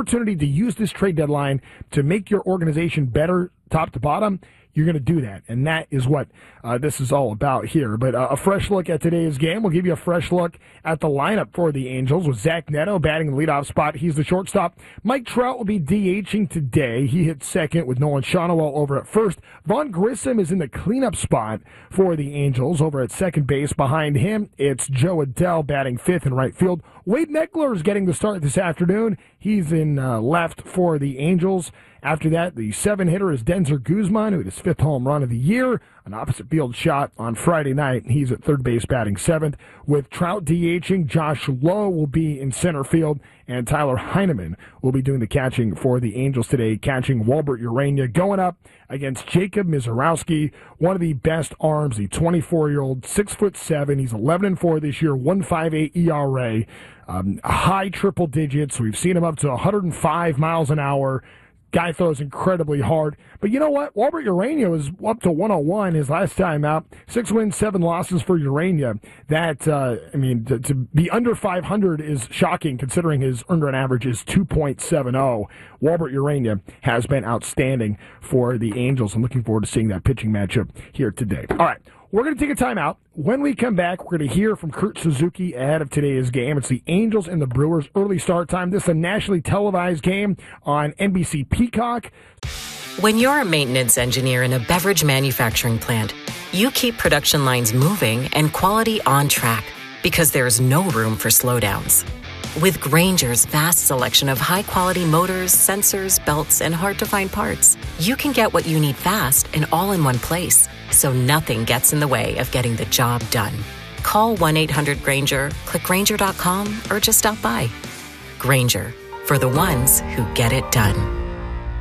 opportunity to use this trade deadline to make your organization better top to bottom, you're going to do that. And that is what this is all about here. But a fresh look at today's game. We'll give you a fresh look at the lineup for the Angels with Zach Neto batting the leadoff spot. He's the shortstop. Mike Trout will be DHing today. He hit second with Nolan Shonowell over at first. Vaughn Grissom is in the cleanup spot for the Angels over at second base. Behind him, it's Joe Adell batting fifth in right field. Wade Meckler is getting the start this afternoon. He's in left for the Angels. After that, the 7-hitter is Denzer Guzman, who hit his 5th home run of the year. An opposite field shot on Friday night. He's at third base batting 7th. With Trout DHing, Josh Lowe will be in center field, and Tyler Heineman will be doing the catching for the Angels today, catching Walbert Urania, going up against Jacob Mizorowski, one of the best arms, the 24-year-old, 6'7". He's 11-4 this year, 1.58 ERA, high triple digits. We've seen him up to 105 miles an hour. Guy throws incredibly hard. But you know what? Walbert Urania was up to 101 his last time out. 6 wins, 7 losses for Urania. That, to be under 500 is shocking considering his earned run average is 2.70. Walbert Urania has been outstanding for the Angels. I'm looking forward to seeing that pitching matchup here today. All right. We're going to take a timeout. When we come back, we're going to hear from Kurt Suzuki ahead of today's game. It's the Angels and the Brewers early start time. This is a nationally televised game on NBC Peacock. When you're a maintenance engineer in a beverage manufacturing plant, you keep production lines moving and quality on track because there's no room for slowdowns. With Grainger's vast selection of high-quality motors, sensors, belts, and hard-to-find parts, you can get what you need fast and all in one place, so nothing gets in the way of getting the job done. Call 1-800-GRAINGER, click Grainger.com, or just stop by. Grainger, for the ones who get it done.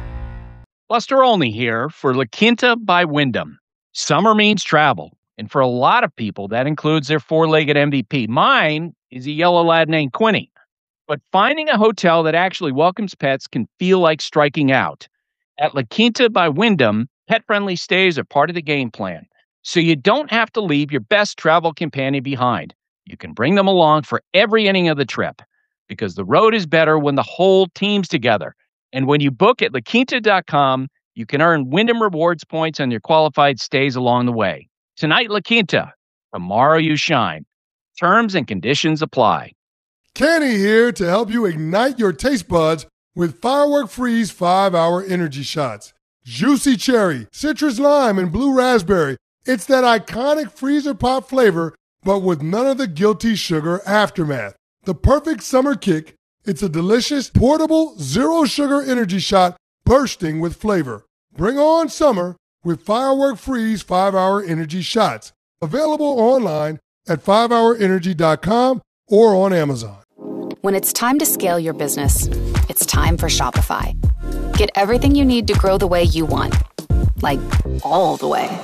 Buster Olney here for La Quinta by Wyndham. Summer means travel, and for a lot of people, that includes their four-legged MVP. Mine is a yellow lad named Quinny. But finding a hotel that actually welcomes pets can feel like striking out. At La Quinta by Wyndham, pet-friendly stays are part of the game plan, so you don't have to leave your best travel companion behind. You can bring them along for every inning of the trip, because the road is better when the whole team's together. And when you book at LaQuinta.com, you can earn Wyndham Rewards points on your qualified stays along the way. Tonight, La Quinta. Tomorrow, you shine. Terms and conditions apply. Kenny here to help you ignite your taste buds with Firework Freeze 5-Hour Energy Shots. Juicy cherry, citrus lime, and blue raspberry. It's that iconic freezer pop flavor, but with none of the guilty sugar aftermath. The perfect summer kick. It's a delicious, portable, zero-sugar energy shot bursting with flavor. Bring on summer with Firework Freeze 5-Hour Energy Shots. Available online at 5hourenergy.com or on Amazon. When it's time to scale your business, it's time for Shopify. Get everything you need to grow the way you want. Like, all the way.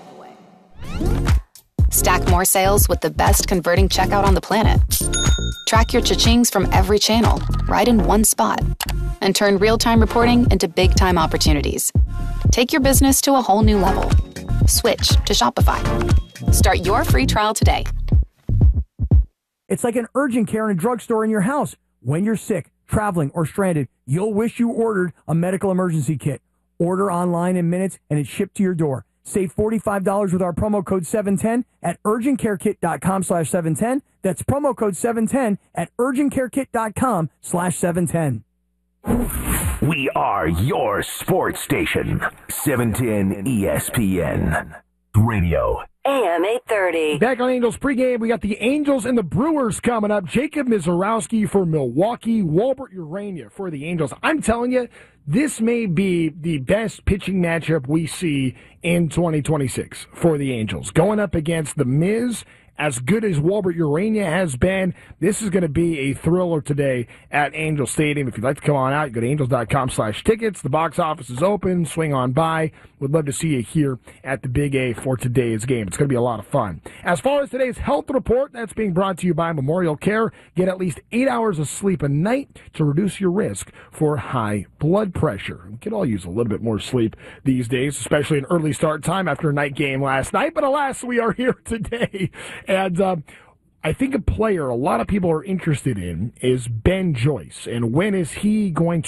Stack more sales with the best converting checkout on the planet. Track your cha-chings from every channel, right in one spot. And turn real-time reporting into big-time opportunities. Take your business to a whole new level. Switch to Shopify. Start your free trial today. It's like an urgent care in a drugstore in your house. When you're sick, traveling, or stranded, you'll wish you ordered a medical emergency kit. Order online in minutes, and it's shipped to your door. Save $45 with our promo code 710 at urgentcarekit.com/710. That's promo code 710 at urgentcarekit.com/710. We are your sports station. 710 ESPN. Radio. AM 830. Back on Angels pregame, we got the Angels and the Brewers coming up. Jacob Mizorowski for Milwaukee, Walbert Urania for the Angels. I'm telling you, this may be the best pitching matchup we see in 2026 for the Angels. Going up against the Miz, as good as Walbert Urania has been, this is going to be a thriller today at Angel Stadium. If you'd like to come on out, you go to angels.com/tickets. The box office is open. Swing on by. We'd love to see you here at the Big A for today's game. It's going to be a lot of fun. As far as today's health report, that's being brought to you by Memorial Care. Get at least 8 hours of sleep a night to reduce your risk for high blood pressure. We could all use a little bit more sleep these days, especially an early start time after a night game last night. But alas, we are here today. And I think a player a lot of people are interested in is Ben Joyce. And when is he going to